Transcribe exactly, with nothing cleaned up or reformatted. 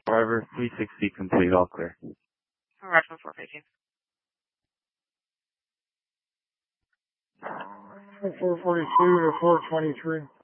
Driver three sixty complete, all clear. Roger, four fifteen. four forty-two to four twenty-three.